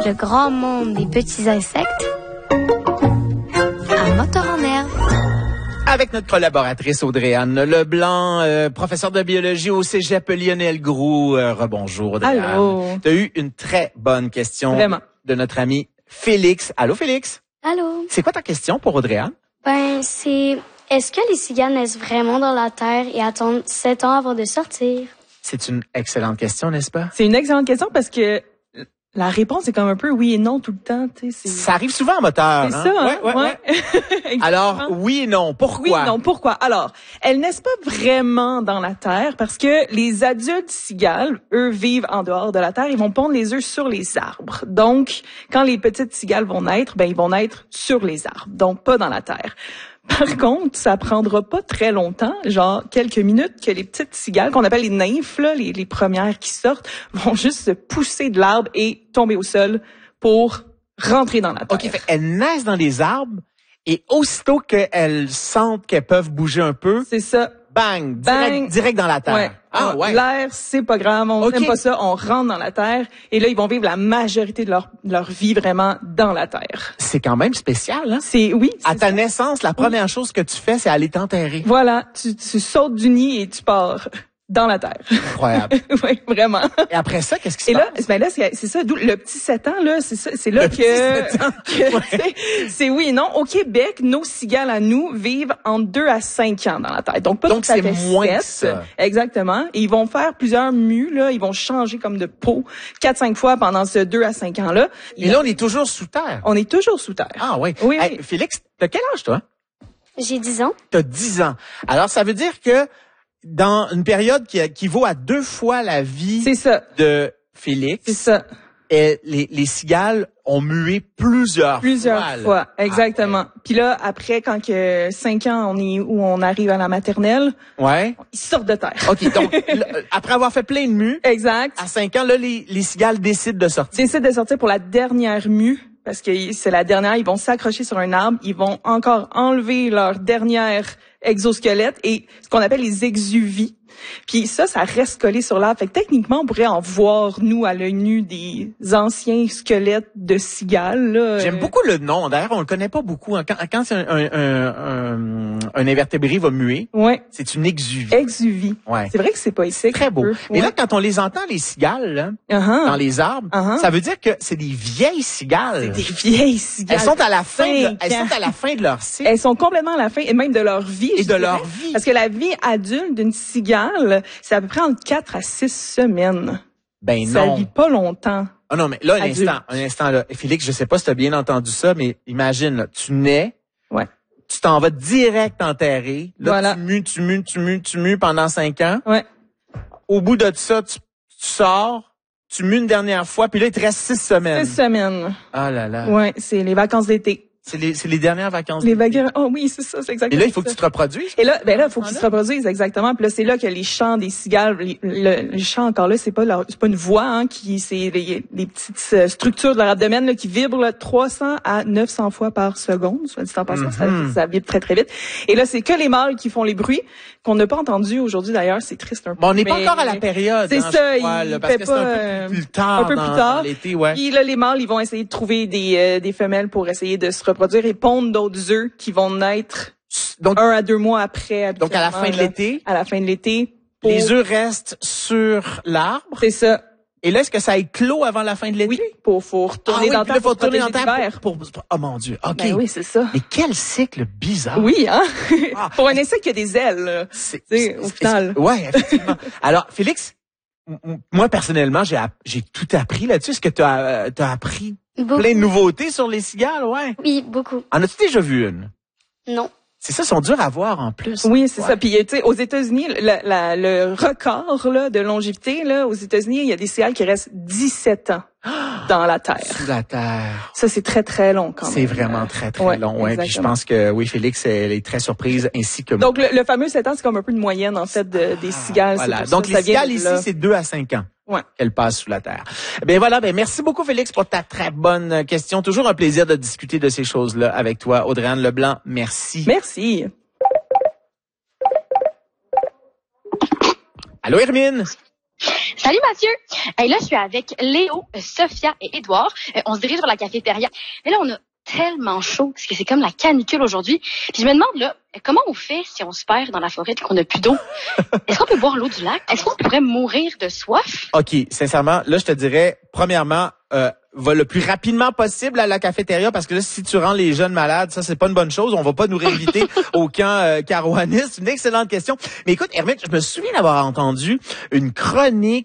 le grand monde des petits insectes à Moteur en herbe. Avec notre collaboratrice Audrey-Anne Leblanc, professeure de biologie au Cégep Lionel Groulx. Rebonjour Audrey-Anne. Allô. Tu as eu une très bonne question de notre ami Félix. Allô Félix? Allô? C'est quoi ta question pour Audrey-Anne? C'est... Est-ce que les cigales naissent vraiment dans la terre et attendent 7 ans avant de sortir? C'est une excellente question, n'est-ce pas? C'est une excellente question parce que la réponse est comme un peu oui et non tout le temps. Ça arrive souvent en moteur. C'est ça, hein? Ouais. Alors, oui et non. Pourquoi? Oui et non. Pourquoi? Alors, elles naissent pas vraiment dans la terre parce que les adultes cigales, eux, vivent en dehors de la terre. Ils vont pondre les œufs sur les arbres. Donc, quand les petites cigales vont naître, ils vont naître sur les arbres. Donc, pas dans la terre. Par contre, ça prendra pas très longtemps, genre quelques minutes, que les petites cigales, qu'on appelle les nymphes, là, les premières qui sortent, vont juste se pousser de l'arbre et tomber au sol pour rentrer dans la terre. OK, elles naissent dans les arbres et aussitôt qu'elles sentent qu'elles peuvent bouger un peu, c'est ça. Bang! Direct dans la terre. Ouais. Ah, ouais. L'air, c'est pas grave, on n'aime pas ça, on rentre dans la terre et là, ils vont vivre la majorité de leur vie vraiment dans la terre. C'est quand même spécial, hein? Oui. À ta naissance, la première chose que tu fais, c'est aller t'enterrer. Voilà, tu sautes du nid et tu pars dans la terre. Incroyable. Oui, vraiment. Et après ça, qu'est-ce qui se passe? Et là, c'est ça, d'où le petit 7 ans, là, c'est là c'est oui et non. Au Québec, nos cigales à nous vivent entre 2 à 5 ans dans la terre. Donc, pas tout à fait moins 7. Ça. Exactement. Et ils vont faire plusieurs mues, là. Ils vont changer comme de peau 4-5 fois pendant ce 2 à 5 ans-là. Et là, on est toujours sous terre. On est toujours sous terre. Ah, oui. Oui. Félix, t'as quel âge, toi? J'ai 10 ans. T'as 10 ans. Alors, ça veut dire que dans une période qui vaut à 2 fois la vie de Félix. C'est ça. Et les cigales ont mué plusieurs fois. Exactement. Puis là, après, quand que 5 ans, on arrive à la maternelle. Ouais. Ils sortent de terre. OK. Donc, après avoir fait plein de mues. Exact. À 5 ans, là, les cigales décident de sortir. Décident de sortir pour la dernière mue. Parce que c'est la dernière, ils vont s'accrocher sur un arbre, ils vont encore enlever leur dernière exosquelette et ce qu'on appelle les exuvies. Puis ça reste collé sur l'arbre. Fait que techniquement, on pourrait en voir, nous, à l'œil nu, des anciens squelettes de cigales. Là. J'aime beaucoup le nom. D'ailleurs, on le connaît pas beaucoup. Quand un invertébré va muer, c'est une exuvie. Exuvie. Ouais. C'est vrai que c'est poétique. Très beau. Mais là, quand on les entend, les cigales, là, dans les arbres, ça veut dire que c'est des vieilles cigales. C'est des vieilles cigales. Elles sont à la fin de leur cycle. Elles sont complètement à la fin, et même de leur vie. Et de leur vie. Parce que la vie adulte d'une cigale, c'est à peu près entre 4 à 6 semaines. Ça vit pas longtemps. Ah non, mais là, un instant, là. Félix, je sais pas si tu as bien entendu ça, mais imagine, là, tu nais. Ouais. Tu t'en vas direct enterrer. Là, tu mues pendant 5 ans. Ouais. Au bout de ça, tu sors, tu mues une dernière fois, puis là, il te reste 6 semaines. 6 semaines. Ah là là. Ouais, c'est les vacances d'été. C'est les dernières vacances. Les vacances. Oh oui, c'est ça, c'est exactement. Et là, il faut que tu te reproduises. Et là, il faut qu'ils se reproduisent exactement. Puis là, c'est là que les chants des cigales, les chants encore là, c'est pas une voix, hein, c'est les petites structures de leur abdomen là, qui vibrent là, 300 à 900 fois par seconde. Soit dit en passant, ça vibre très très vite. Et là, c'est que les mâles qui font les bruits qu'on n'a pas entendus aujourd'hui. D'ailleurs, c'est triste un peu. Bon, on n'est pas encore à la période. C'est ça. Parce que c'est un peu plus tard. Dans l'été, ouais. Puis là, les mâles, ils vont essayer de trouver des femelles pour essayer de se reproduire et pondre d'autres œufs qui vont naître 1 à 2 mois après. Donc à la fin de l'été. À la fin de l'été. Les œufs restent sur l'arbre. C'est ça. Et là, est-ce que ça éclot avant la fin de l'été? Oui, faut retourner dans le temps. Faut retourner dans le temps pour oh mon Dieu. OK. Ben oui, c'est ça. Mais quel cycle bizarre. Oui, hein? Pour un insecte qui a des ailes, au final. Ouais, effectivement. Alors, Félix, moi, personnellement, j'ai tout appris là-dessus. Est-ce que t'as appris plein de nouveautés sur les cigales? Ouais. Oui, beaucoup. En as-tu déjà vu une? Non. C'est ça, ils sont durs à voir en plus. Oui, c'est ça. Puis tu sais, aux États-Unis, le record là de longévité là, aux États-Unis, il y a des cigales qui restent 17 ans dans la terre. Sous la terre. Ça, c'est très très long quand même. C'est vraiment très très long. Ouais. Puis je pense que oui, Félix, elle est très surprise ainsi que moi. Donc le fameux 7 ans, c'est comme un peu une moyenne en fait des cigales. Voilà. Donc les cigales ici, c'est 2 à 5 ans. Ouais. Qu'elle passe sous la terre. Ben voilà, merci beaucoup Félix pour ta très bonne question. Toujours un plaisir de discuter de ces choses-là avec toi, Audrey-Anne Leblanc. Merci. Merci. Allô Hermine? Salut Mathieu! Hey, là, je suis avec Léo, Sophia et Édouard. On se dirige vers la cafétéria. Mais là, on a tellement chaud, parce que c'est comme la canicule aujourd'hui. Puis je me demande, là, comment on fait si on se perd dans la forêt et qu'on n'a plus d'eau? Est-ce qu'on peut boire l'eau du lac? Est-ce qu'on pourrait mourir de soif? OK, sincèrement, là, je te dirais, premièrement, va le plus rapidement possible à la cafétéria, parce que là, si tu rends les jeunes malades, ça, c'est pas une bonne chose. On va pas nous réinviter au camp Carouanis. C'est une excellente question. Mais écoute, Hermine, je me souviens d'avoir entendu une chronique